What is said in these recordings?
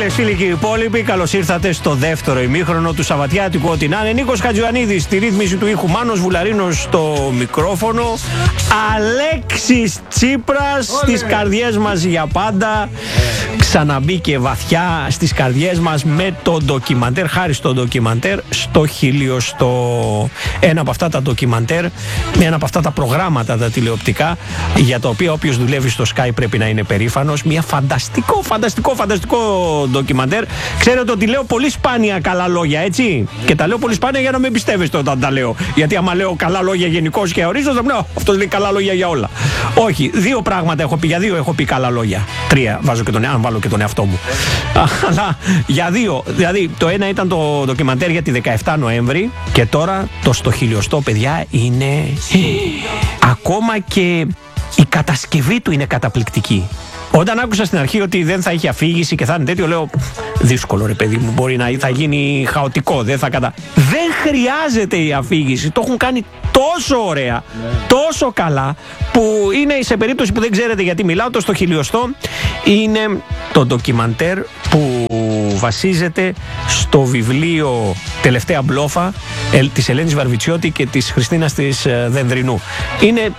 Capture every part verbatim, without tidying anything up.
Καλησπέρα φίλοι και οι υπόλοιποι. Καλώς ήρθατε στο δεύτερο ημίχρονο του Σαββατιάτικου. Ό,τι να είναι. Νίκος Χατζιωαννίδης στη ρύθμιση του ήχου, Μάνος Βουλαρίνος στο μικρόφωνο. Αλέξης Τσίπρας στις καρδιές μας για πάντα. Ξαναμπήκε βαθιά στις καρδιές μας με το ντοκιμαντέρ, χάρη στο ντοκιμαντέρ, στο χιλιοστό. Ένα από αυτά τα ντοκιμαντέρ, ένα από αυτά τα προγράμματα τα τηλεοπτικά, για τα οποία όποιος δουλεύει στο Sky πρέπει να είναι περήφανος. Μια φανταστικό, φανταστικό, φανταστικό ντοκιμαντέρ. Ξέρετε ότι λέω πολύ σπάνια καλά λόγια, έτσι. Και τα λέω πολύ σπάνια για να με εμπιστεύεστε όταν τα λέω. Γιατί άμα λέω καλά λόγια γενικώς και ορίστως, θα μου λέω αυτός λέει καλά λόγια για όλα. Όχι, δύο πράγματα έχω πει, για δύο έχω πει καλά λόγια. Τρία βάζω και τον, αν βάλω και τον εαυτό μου. Αλλά για δύο. Δηλαδή, το ένα ήταν το ντοκιμαντέρ για τη δεκαεφτά Νοέμβρη και τώρα το στο χιλιοστό, παιδιά, είναι. Ακόμα και η κατασκευή του είναι καταπληκτική. Όταν άκουσα στην αρχή ότι δεν θα είχε αφήγηση και θα είναι τέτοιο, λέω δύσκολο ρε παιδί μου, μπορεί να θα γίνει χαοτικό, δεν θα κατα... Δεν χρειάζεται η αφήγηση, το έχουν κάνει τόσο ωραία, ναι. τόσο καλά, που είναι σε περίπτωση που δεν ξέρετε γιατί μιλάω, το στο χιλιοστό είναι το ντοκιμαντέρ που βασίζεται στο βιβλίο Τελευταία Μπλόφα της Ελένης Βαρβιτσιώτη και της Χριστίνας της Δενδρινού. Είναι,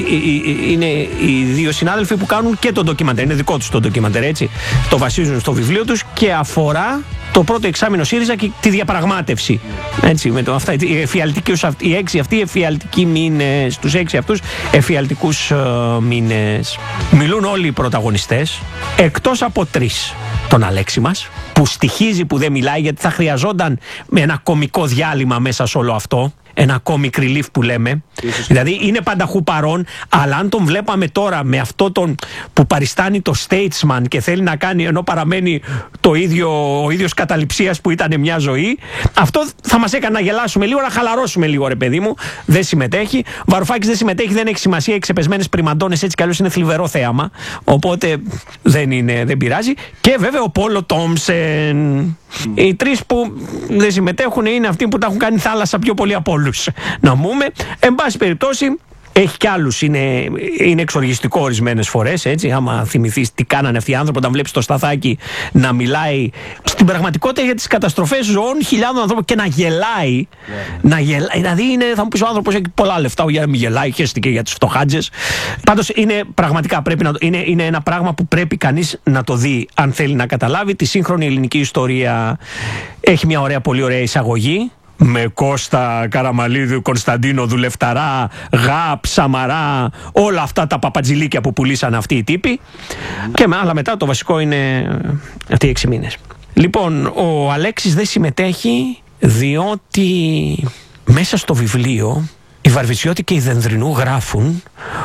είναι οι δύο συνάδελφοι που κάνουν και το ντοκιμαντέρ, είναι δικό τους το ντοκιμαντέρ, έτσι. Το βασίζουν στο βιβλίο τους και αφορά το πρώτο εξάμηνο ΣΥΡΙΖΑ και τη διαπραγμάτευση. Έτσι, με το, αυτά, οι, εφιαλτικούς, οι έξι αυτοί εφιαλτικοί μήνες, τους έξι αυτούς εφιαλτικούς uh, μήνες. Μιλούν όλοι οι πρωταγωνιστές, εκτός από τρεις. Τον Αλέξη μας, που στοιχίζει που δεν μιλάει, γιατί θα χρειαζόταν με ένα κωμικό διάλειμμα μέσα σε όλο αυτό. Ένα comic relief που λέμε. Ίσως. Δηλαδή είναι πανταχού παρόν, αλλά αν τον βλέπαμε τώρα με αυτό τον που παριστάνει το statesman και θέλει να κάνει, ενώ παραμένει το ίδιο, ο ίδιος καταληψίας που ήταν μια ζωή, αυτό θα μας έκανε να γελάσουμε λίγο, να χαλαρώσουμε λίγο, ρε παιδί μου. Δεν συμμετέχει. Βαρουφάκης δεν συμμετέχει, δεν έχει σημασία. Οι ξεπεσμένες πριμαντώνες έτσι κι αλλιώς είναι θλιβερό θέαμα. Οπότε δεν, είναι, δεν πειράζει. Και βέβαια ο Πόλο Τόμσεν. Mm. Οι τρεις που δεν συμμετέχουν είναι αυτοί που τα έχουν κάνει θάλασσα πιο πολύ από όλους. Να πούμε, εν πάση περιπτώσει, έχει κι άλλους, είναι, είναι εξοργιστικό ορισμένες φορές, έτσι. Άμα θυμηθείς τι κάνανε αυτοί οι άνθρωποι, όταν βλέπεις το Σταθάκη να μιλάει στην πραγματικότητα για τις καταστροφές ζώων χιλιάδων ανθρώπων και να γελάει. Yeah. Να γελάει. Δηλαδή, είναι, θα μου πεις, ο άνθρωπος έχει πολλά λεφτά για να μην γελάει, χέστηκε για τους φτωχάντζες. Πάντως, είναι πραγματικά πρέπει να, είναι, είναι ένα πράγμα που πρέπει κανείς να το δει, αν θέλει να καταλάβει τη σύγχρονη ελληνική ιστορία. Έχει μια ωραία, πολύ ωραία εισαγωγή. Με Κώστα Καραμαλίδου, Κωνσταντίνο Δουλευταρά, Γαπ, Σαμαρά, όλα αυτά τα παπατζηλίκια που πουλήσαν αυτοί οι τύποι. Mm. Και με άλλα μετά το βασικό είναι αυτοί οι έξι μήνες. Λοιπόν, ο Αλέξης δεν συμμετέχει διότι μέσα στο βιβλίο η Βαρβιτσιώτη και η Δενδρινού γράφουν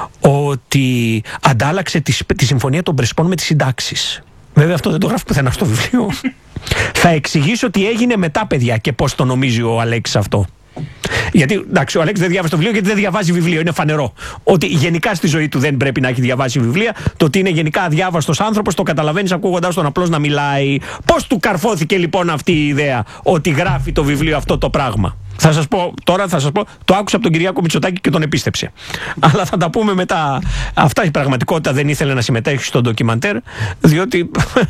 ότι αντάλλαξε τη, τη συμφωνία των Πρεσπών με τις συντάξεις. Βέβαια αυτό δεν το γράφει πουθενά στο βιβλίο. Θα εξηγήσω τι έγινε μετά, παιδιά, και πώς το νομίζει ο Αλέξης αυτό. Γιατί εντάξει, ο Αλέξης δεν διάβασε το βιβλίο γιατί δεν διαβάζει βιβλίο. Είναι φανερό ότι γενικά στη ζωή του δεν πρέπει να έχει διαβάσει βιβλία. Το ότι είναι γενικά αδιάβαστος άνθρωπος το καταλαβαίνεις ακούγοντας τον απλώς να μιλάει. Πώς του καρφώθηκε λοιπόν αυτή η ιδέα ότι γράφει το βιβλίο αυτό το πράγμα? Θα σας πω, τώρα θα σας πω, το άκουσα από τον Κυριάκο Μητσοτάκη και τον επίστεψε. Αλλά θα τα πούμε μετά. Αυτά η πραγματικότητα, δεν ήθελε να συμμετέχει στο ντοκιμαντέρ, διότι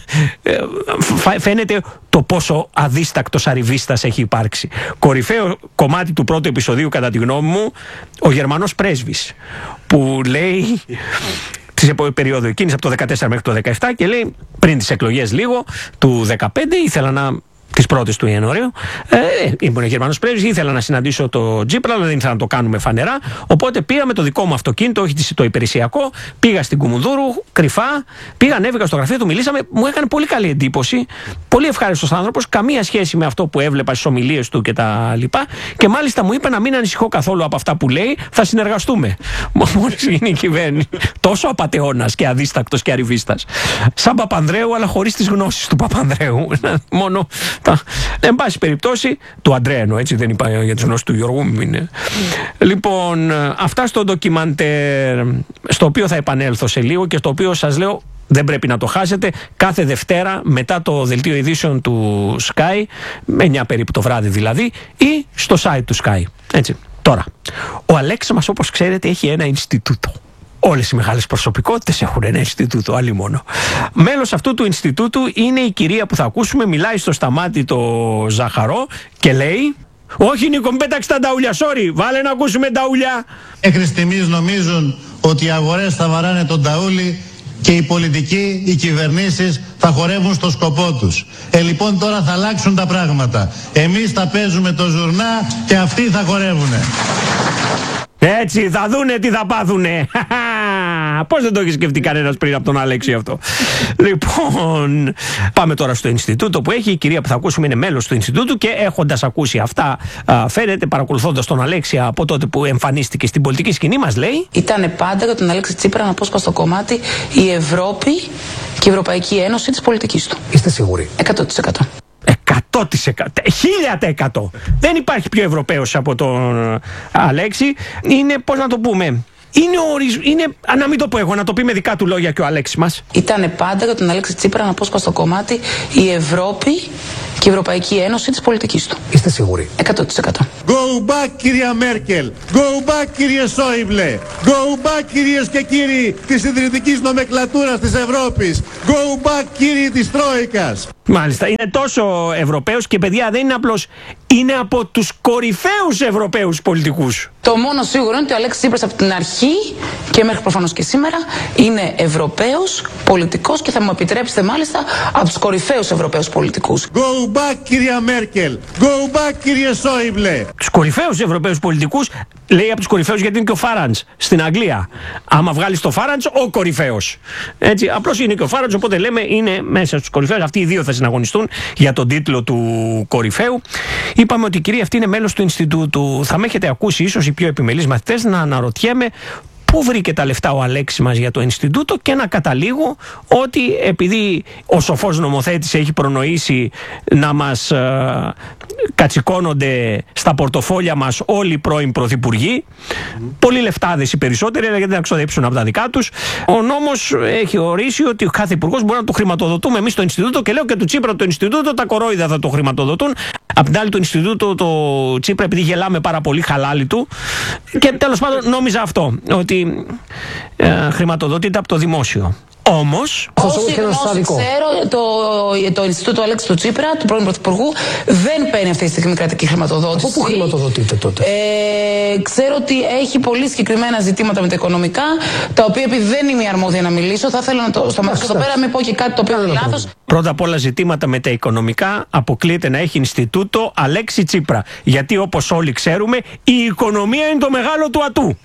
φαίνεται το πόσο αδίστακτος αριβίστας έχει υπάρξει. Κορυφαίο κομμάτι του πρώτου επεισοδίου, κατά τη γνώμη μου, ο Γερμανός πρέσβης, που λέει της περίοδου εκείνης από το δεκατέσσερα μέχρι το δεκαεπτά και λέει πριν τις εκλογές λίγο του δεκαπέντε ήθελα να... τις πρώτες του Ιανουαρίου, ε, ήμουν Γερμανός πρέσβης, ήθελα να συναντήσω το Τζίπρα, αλλά δεν ήθελα να το κάνουμε φανερά. Οπότε πήγα με το δικό μου αυτοκίνητο, όχι το υπηρεσιακό, πήγα στην Κουμουνδούρου, κρυφά, πήγα, ανέβηκα στο γραφείο του, μιλήσαμε, μου έκανε πολύ καλή εντύπωση. Πολύ ευχάριστος άνθρωπος, καμία σχέση με αυτό που έβλεπα στις ομιλίες του κτλ. Και μάλιστα μου είπε να μην ανησυχώ καθόλου από αυτά που λέει, θα συνεργαστούμε. Μόλις γίνει η κυβέρνηση. Τόσο απατεώνας και αδίστακτος και αριβίστας. Σαν Παπανδρέου, αλλά χωρίς τις γνώσεις του Παπανδρέου. Μόνο. Εν πάση περιπτώσει, του Αντρέα εννοώ, έτσι, δεν είπα για τις γνώσεις του Γιώργου. Mm. Λοιπόν, αυτά στο ντοκιμαντέρ, στο οποίο θα επανέλθω σε λίγο και στο οποίο σας λέω δεν πρέπει να το χάσετε, κάθε Δευτέρα μετά το δελτίο ειδήσεων του Sky, με εννιά περίπου το βράδυ δηλαδή, ή στο site του Sky. Έτσι. Τώρα, ο Αλέξης μας, όπως ξέρετε, έχει ένα Ινστιτούτο. Όλες οι μεγάλες προσωπικότητες έχουν ένα Ινστιτούτο, άλλη μόνο. Μέλος αυτού του Ινστιτούτου είναι η κυρία που θα ακούσουμε, μιλάει στο Σταμάτη το Ζαχαρό και λέει: όχι Νίκο, μην πέταξε τα νταούλια, sorry, βάλε να ακούσουμε νταούλια. Μέχρι στιγμής νομίζουν ότι οι αγορές θα βαράνε τον ταούλι και οι πολιτικοί, οι κυβερνήσεις θα χορεύουν στο σκοπό τους. Ε, λοιπόν τώρα θα αλλάξουν τα πράγματα. Εμείς θα παίζουμε το ζουρνά και αυτοί θα χορεύουνε. Έτσι, θα δούνε τι θα πάθουνε. Πώς δεν το έχει σκεφτεί κανένας πριν από τον Αλέξη αυτό. Λοιπόν, πάμε τώρα στο Ινστιτούτο που έχει. Η κυρία που θα ακούσουμε είναι μέλος του Ινστιτούτου και έχοντας ακούσει αυτά, φαίνεται, παρακολουθώντας τον Αλέξη από τότε που εμφανίστηκε στην πολιτική σκηνή, μας λέει: ήταν πάντα για τον Αλέξη Τσίπρα να απόσπαστο κομμάτι η Ευρώπη και η Ευρωπαϊκή Ένωση της πολιτικής του. Είστε σίγουροι? εκατό τοις εκατό. εκατό τοις εκατό, χίλια τοις εκατό. Δεν υπάρχει πιο Ευρωπαίος από τον Αλέξη. Είναι, πώς να το πούμε, είναι, ορίζ... είναι, να μην το πω εγώ, να το πει με δικά του λόγια και ο Αλέξης μας. Ήταν πάντα για τον Αλέξη Τσίπρα να απόσπαστο κομμάτι η Ευρώπη και η Ευρωπαϊκή Ένωση της πολιτικής του. Είστε σίγουροι? εκατό τοις εκατό. Go back κυρία Μέρκελ, go back κύριε Σόιμπλε, go back κυρίες και κύριοι της ιδρυτικής νομεκλατούρας της Ευρώπης, go back κύριοι της Τρόικας. Μάλιστα, είναι τόσο Ευρωπαίος και παιδιά δεν είναι απλώς, είναι από τους κορυφαίους Ευρωπαίους πολιτικούς. Το μόνο σίγουρο είναι ότι ο Αλέξης Τσίπρας από την αρχή και μέχρι προφανώς και σήμερα είναι Ευρωπαίος πολιτικός και θα μου επιτρέψετε μάλιστα από τους κορυφαίους Ευρωπαίους πολιτικούς. Go back κυρία Μέρκελ, go back κύριε Σόιμπλε. Τους κορυφαίους Ευρωπαίους πολιτικούς, λέει από τους κορυφαίους γιατί είναι και ο Φάραντς στην Αγγλία. Άμα βγάλεις το Φάραντς, ο κορυφαίος. Έτσι, απλώς είναι και ο Φάραντς, οπότε λέμε είναι μέσα στους κορυφαίους. Αυτοί οι δύο θα συναγωνιστούν για τον τίτλο του κορυφαίου. Είπαμε ότι η κυρία αυτή είναι μέλος του Ινστιτούτου. Θα με έχετε ακούσει ίσως οι πιο επιμελείς μαθητές να αναρωτιέμαι πού βρήκε τα λεφτά ο Αλέξης μας για το Ινστιτούτο και να καταλήγω ότι επειδή ο σοφός νομοθέτης έχει προνοήσει να μας ε, κατσικώνονται στα πορτοφόλια μας όλοι οι πρώην πρωθυπουργοί, mm. πολλοί λεφτάδες οι περισσότεροι, γιατί να ξοδέψουν από τα δικά τους, ο νόμος έχει ορίσει ότι ο κάθε υπουργός μπορεί να το χρηματοδοτούμε εμείς το Ινστιτούτο και λέω και του Τσίπρα το Ινστιτούτο, τα κορόιδα θα το χρηματοδοτούν. Απ' την άλλη το Ινστιτούτο το Τσίπρα, επειδή γελάμε πάρα πολύ, χαλάλι του, και τέλος πάντων νόμιζα αυτό, ότι ε, χρηματοδοτείται από το δημόσιο. Όμως, όσοι ξέρω, το, το Ινστιτούτο Αλέξη του Τσίπρα, του πρώην Πρωθυπουργού, δεν παίρνει αυτή τη στιγμή κρατική χρηματοδότηση. Από πού χρηματοδοτείτε τότε? Ε, ξέρω ότι έχει πολύ συγκεκριμένα ζητήματα με τα οικονομικά, τα οποία επειδή δεν είμαι αρμόδια να μιλήσω, θα ήθελα να το σταματήσω εδώ πέρα, μην πω και κάτι το οποίο είναι λάθος. Πρώτα απ' όλα, ζητήματα με τα οικονομικά αποκλείεται να έχει Ινστιτούτο Αλέξη Τσίπρα. Γιατί όπως όλοι ξέρουμε, η οικονομία είναι το μεγάλο του ατού.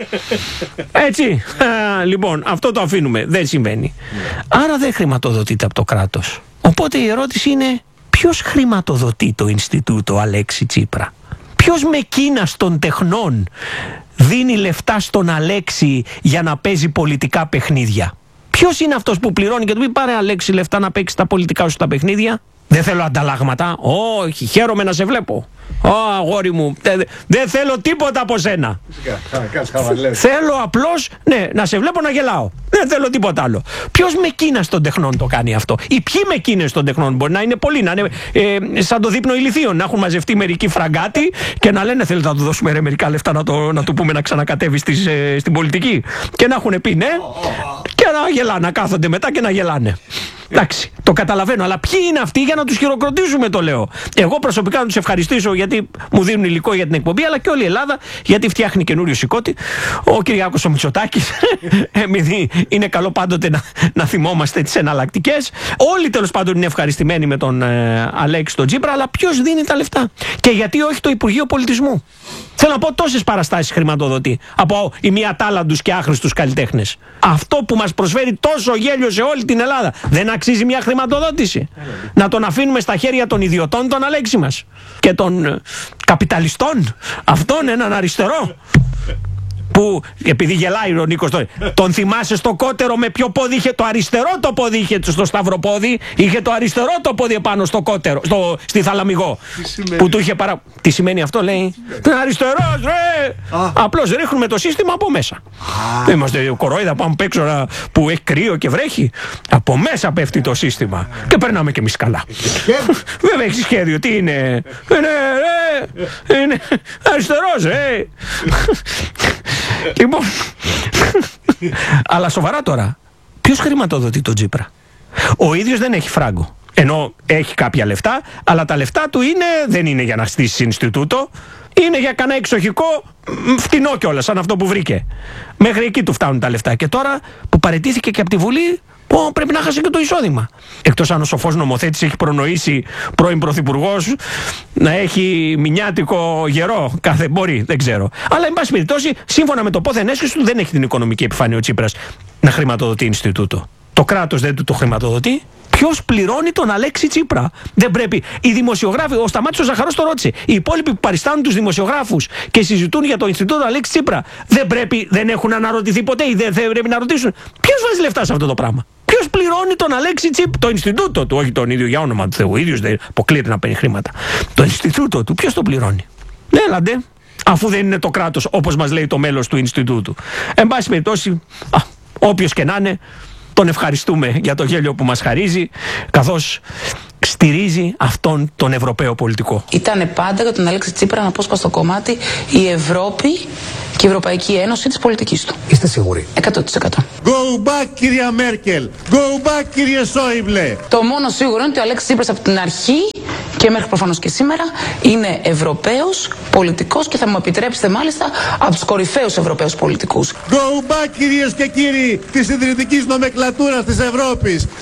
Έτσι. Α, λοιπόν, αυτό το αφήνουμε. Δεν συμβαίνει. Άρα δεν χρηματοδοτείται από το κράτος. Οπότε η ερώτηση είναι, ποιος χρηματοδοτεί το Ινστιτούτο Αλέξη Τσίπρα? Ποιος με κίνας των τεχνών δίνει λεφτά στον Αλέξη για να παίζει πολιτικά παιχνίδια? Ποιος είναι αυτός που πληρώνει και του πει πάρε Αλέξη λεφτά να παίξει τα πολιτικά σου τα παιχνίδια? Δεν θέλω ανταλλάγματα. Όχι, χαίρομαι να σε βλέπω. Ω, αγόρι μου, δεν δε θέλω τίποτα από σένα. Θέλω απλώς, ναι, να σε βλέπω να γελάω. Δεν θέλω τίποτα άλλο. Ποιος με κίνας των τεχνών το κάνει αυτό? Ή ποιοι με κίνες των τεχνών? Μπορεί να είναι πολλοί, να είναι ε, σαν το δείπνο ηλιθίων, να έχουν μαζευτεί μερικοί φραγκάτοι και να λένε θέλετε να του δώσουμε ρε, μερικά λεφτά να, το, να του πούμε να ξανακατέβει στις, ε, στην πολιτική. Και να έχουν πει ναι, και να γελάνε, να κάθονται μετά και να γελάνε. Εντάξει, το καταλαβαίνω, αλλά ποιοι είναι αυτοί για να τους χειροκροτήσουμε, το λέω. Εγώ προσωπικά να τους ευχαριστήσω γιατί μου δίνουν υλικό για την εκπομπή, αλλά και όλη η Ελλάδα γιατί φτιάχνει καινούριο σηκώτη. Ο Κυριάκος ο Μητσοτάκης, επειδή είναι καλό πάντοτε να, να θυμόμαστε τις εναλλακτικές. Όλοι τέλος πάντων είναι ευχαριστημένοι με τον ε, Αλέξη τον Τσίπρα, αλλά ποιος δίνει τα λεφτά? Και γιατί όχι το Υπουργείο Πολιτισμού? Θέλω να πω, τόσες παραστάσεις χρηματοδοτεί από ημιατάλαντους και άχρηστους καλλιτέχνες. Αυτό που μας προσφέρει τόσο γέλιο σε όλη την Ελλάδα δεν αξίζει μια χρηματοδότηση? Να τον αφήνουμε στα χέρια των ιδιωτών τον Αλέξη μας και των ε, καπιταλιστών, αυτόν έναν αριστερό που, επειδή γελάει ο Νίκος τώρα, τον θυμάσαι στο κότερο με ποιο πόδι είχε? Το αριστερό το πόδι είχε στο σταυροπόδι, είχε το αριστερό το πόδι επάνω στο κότερο, στο, στη Θαλαμιγό. Που του είχε παρα... Τι σημαίνει αυτό, λέει? Αριστερός, ρε! Απλώς ρίχνουμε το σύστημα από μέσα. Δεν είμαστε κορόιδα πάμε απ' έξω που έχει κρύο και βρέχει. Από μέσα πέφτει το σύστημα. Και περνάμε κι εμείς καλά. Βέβαια έχει σχέδιο, τι είναι? Είναι, ρε! Είναι αριστερός, ρε! Λοιπόν, Αλλά σοβαρά τώρα, ποιος χρηματοδοτεί τον Τσίπρα? Ο ίδιος δεν έχει φράγκο. Ενώ έχει κάποια λεφτά, αλλά τα λεφτά του είναι, δεν είναι για να στήσει Ινστιτούτο, είναι για κανένα εξοχικό φτηνό κιόλας, σαν αυτό που βρήκε. Μέχρι εκεί του φτάνουν τα λεφτά. Και τώρα που παραιτήθηκε και από τη Βουλή, πω, πρέπει να χάσει και το εισόδημα. Εκτός αν ο σοφός νομοθέτης έχει προνοήσει πρώην πρωθυπουργός να έχει μηνιάτικο γερό κάθε, μπορεί, δεν ξέρω. Αλλά εν πάση περιπτώσει, σύμφωνα με το πόθεν έσχεση του, δεν έχει την οικονομική επιφάνεια ο Τσίπρας να χρηματοδοτεί Ινστιτούτο. Το κράτος δεν του το χρηματοδοτεί. Ποιος πληρώνει τον Αλέξη Τσίπρα? Δεν πρέπει. Οι δημοσιογράφοι, ο Σταμάτης ο Ζαχαρός το ρώτησε. Οι υπόλοιποι που παριστάνουν τους δημοσιογράφους και συζητούν για το Ινστιτούτο Αλέξη Τσίπρα, δεν πρέπει, δεν έχουν αναρωτηθεί ποτέ ή δεν πρέπει να ρωτήσουν. Ποιος βάζει λεφτά σε αυτό το πράγμα? Ποιος πληρώνει τον Αλέξη Τσίπρα? Το Ινστιτούτο του, όχι τον ίδιο, για όνομα του Θεού. Ο ίδιος δεν αποκλείεται να παίρνει χρήματα. Το Ινστιτούτο του, ποιος το πληρώνει? Έλαντε, αφού δεν είναι το κράτος, όπως μας λέει το μέλος του Ινστιτούτου. Εν πάση περιπτώσει, όποιος και να είναι, τον ευχαριστούμε για το γέλιο που μας χαρίζει, καθώς στηρίζει αυτόν τον Ευρωπαίο πολιτικό. Ήτανε πάντα για τον Αλέξη Τσίπρα ένα απόσπαστο κομμάτι η Ευρώπη και η Ευρωπαϊκή Ένωση της πολιτικής του. Είστε σίγουροι? εκατό τοις εκατό. Go back, κυρία Μέρκελ. Go back, κύριε Σόιμπλε. Το μόνο σίγουρο είναι ότι ο Αλέξης Τσίπρας από την αρχή και μέχρι προφανώς και σήμερα είναι Ευρωπαίος πολιτικός και θα μου επιτρέψετε μάλιστα από τους κορυφαίους Ευρωπαίους πολιτικούς. Go back, κυρίες και κύριοι της ιδρυτικής νομεκλατούρας της Ευρώπης.